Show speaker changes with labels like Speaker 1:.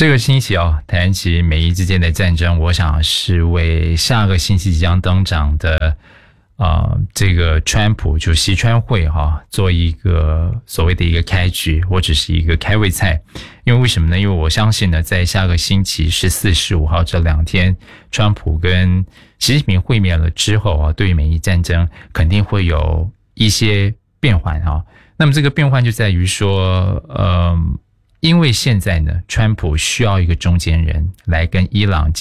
Speaker 1: 这个星期谈起美伊之间的战争，我想是为下个星期即将登场的这个川普就西川会做一个所谓的一个开局，或者是一个开胃菜。因为什么呢？因为我相信呢，在下个星期14、15号这2天，川普跟习近平会面了之后对于美伊战争肯定会有一些变换那么这个变换就在于说，因为现在呢，川普需要一个中间人来跟伊朗